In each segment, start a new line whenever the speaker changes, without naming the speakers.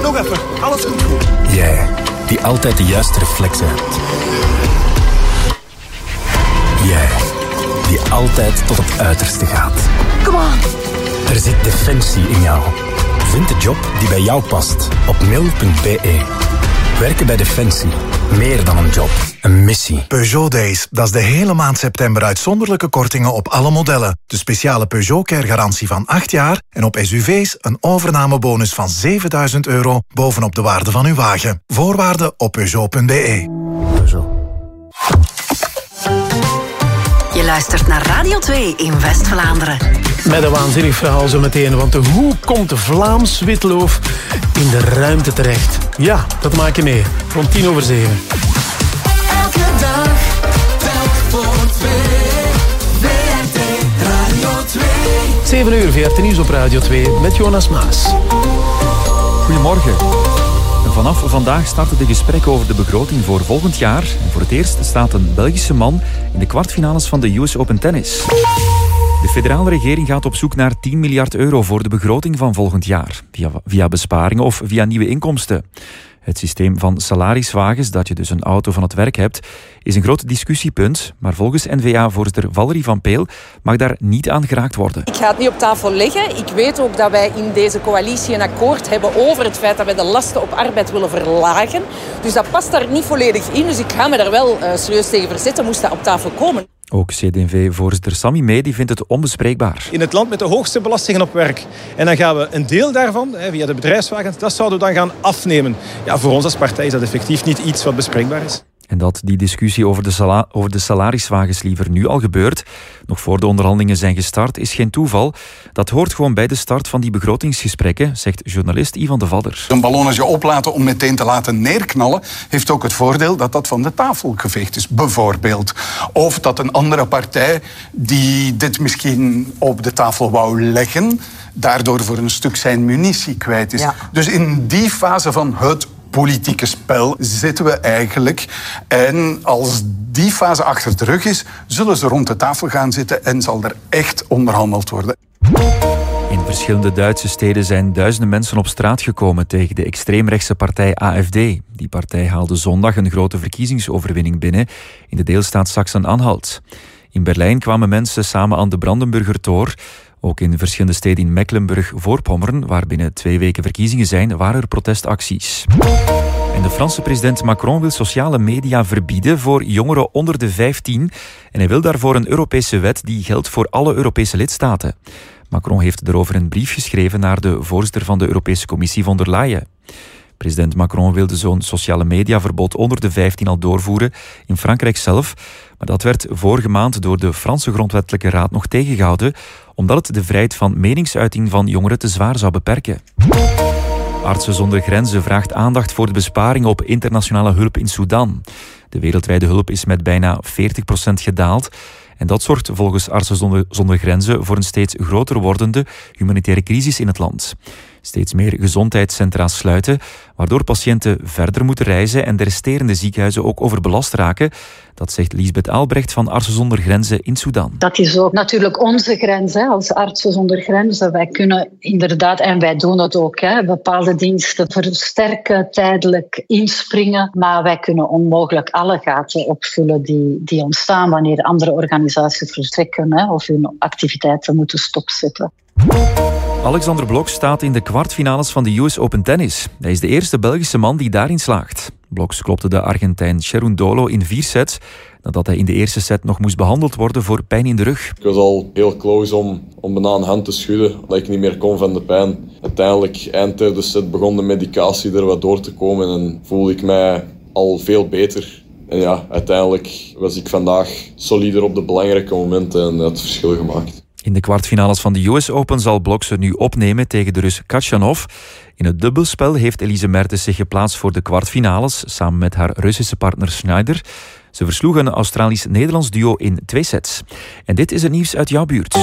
Nog even. Alles komt goed.
Jij, die altijd de juiste reflexen hebt. Jij, die altijd tot het uiterste gaat.
Come on.
Er zit defensie in jou. Vind de job die bij jou past op mil.be. Werken bij Defensie. Meer dan een job. Een missie.
Peugeot Days. Dat is de hele maand september uitzonderlijke kortingen op alle modellen. De speciale Peugeot Care-garantie van 8 jaar en op SUV's een overnamebonus van €7.000 bovenop de waarde van uw wagen. Voorwaarden op Peugeot.be.
Peugeot.
Je luistert naar Radio 2 in West-Vlaanderen.
Met een waanzinnig verhaal zo meteen, want hoe komt Vlaams witloof in de ruimte terecht? Ja, dat maak je mee. Rond 7:10.
Elke dag, telk voor 2. VRT Radio 2.
7 uur, VRT Nieuws op Radio 2 met Jonas Maas.
Goedemorgen. Vanaf vandaag starten de gesprekken over de begroting voor volgend jaar. En voor het eerst staat een Belgische man in de kwartfinales van de US Open Tennis. De federale regering gaat op zoek naar €10 miljard voor de begroting van volgend jaar. Via besparingen of via nieuwe inkomsten. Het systeem van salariswagens, dat je dus een auto van het werk hebt, is een groot discussiepunt. Maar volgens N-VA-voorzitter Valerie Van Peel mag daar niet aan geraakt worden.
Ik ga het niet op tafel leggen. Ik weet ook dat wij in deze coalitie een akkoord hebben over het feit dat wij de lasten op arbeid willen verlagen. Dus dat past daar niet volledig in. Dus ik ga me daar wel serieus tegen verzetten, moest dat op tafel komen.
Ook CD&V-voorzitter Sammy Medi vindt het onbespreekbaar.
In het land met de hoogste belastingen op werk. En dan gaan we een deel daarvan, via de bedrijfswagens, dat zouden we dan gaan afnemen. Ja, voor ons als partij is dat effectief niet iets wat bespreekbaar is.
En dat die discussie over de salariswagens liever nu al gebeurt, nog voor de onderhandelingen zijn gestart, is geen toeval. Dat hoort gewoon bij de start van die begrotingsgesprekken, zegt journalist Ivan de Vadder.
Een ballonnetje oplaten om meteen te laten neerknallen heeft ook het voordeel dat dat van de tafel geveegd is, bijvoorbeeld. Of dat een andere partij die dit misschien op de tafel wou leggen, daardoor voor een stuk zijn munitie kwijt is. Ja. Dus in die fase van het politieke spel zitten we eigenlijk. En als die fase achter de rug is, zullen ze rond de tafel gaan zitten en zal er echt onderhandeld worden.
In verschillende Duitse steden zijn duizenden mensen op straat gekomen tegen de extreemrechtse partij AfD. Die partij haalde zondag een grote verkiezingsoverwinning binnen in de deelstaat Sachsen-Anhalt. In Berlijn kwamen mensen samen aan de Brandenburger Tor. Ook in verschillende steden in Mecklenburg-Voorpommern, waar binnen 2 weken verkiezingen zijn, waren er protestacties. En de Franse president Macron wil sociale media verbieden voor jongeren onder de 15. En hij wil daarvoor een Europese wet die geldt voor alle Europese lidstaten. Macron heeft erover een brief geschreven naar de voorzitter van de Europese Commissie von der Leyen. President Macron wilde zo'n sociale mediaverbod onder de 15 al doorvoeren in Frankrijk zelf. Maar dat werd vorige maand door de Franse Grondwettelijke Raad nog tegengehouden, omdat het de vrijheid van meningsuiting van jongeren te zwaar zou beperken. Artsen zonder Grenzen vraagt aandacht voor de besparingen op internationale hulp in Sudan. De wereldwijde hulp is met bijna 40% gedaald. En dat zorgt volgens Artsen zonder Grenzen voor een steeds groter wordende humanitaire crisis in het land. Steeds meer gezondheidscentra's sluiten, waardoor patiënten verder moeten reizen en de resterende ziekenhuizen ook overbelast raken. Dat zegt Liesbeth Aalbrecht van Artsen zonder Grenzen in Sudan.
Dat is ook natuurlijk onze grens, als Artsen zonder Grenzen. Wij kunnen inderdaad, en wij doen het ook, bepaalde diensten versterken, tijdelijk inspringen. Maar wij kunnen onmogelijk alle gaten opvullen die ontstaan wanneer andere organisaties vertrekken of hun activiteiten moeten stopzetten.
Alexander Blok staat in de kwartfinales van de US Open Tennis. Hij is de eerste Belgische man die daarin slaagt. Bloks klopte de Argentijn Cerundolo in 4 sets, nadat hij in de eerste set nog moest behandeld worden voor pijn in de rug.
Ik was al heel close om bijna een hand te schudden, omdat ik niet meer kon van de pijn. Uiteindelijk, eind derde set, begon de medicatie er wat door te komen en voelde ik mij al veel beter. En ja, uiteindelijk was ik vandaag solider op de belangrijke momenten en het verschil gemaakt.
In de kwartfinales van de US Open zal Blok ze nu opnemen tegen de Rus Khachanov. In het dubbelspel heeft Elise Mertens zich geplaatst voor de kwartfinales, samen met haar Russische partner Schneider. Ze versloegen een Australisch-Nederlands duo in 2 sets. En dit is het nieuws uit jouw buurt.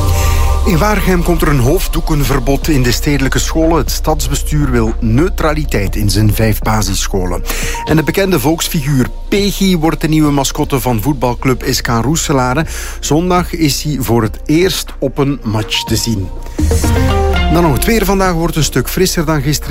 In Waregem komt er een hoofddoekenverbod in de stedelijke scholen. Het stadsbestuur wil neutraliteit in zijn 5 basisscholen. En de bekende volksfiguur Peggy wordt de nieuwe mascotte van voetbalclub SK Roeselare. Zondag is hij voor het eerst op een match te zien. Dan nog het weer. Vandaag wordt een stuk frisser dan gisteren.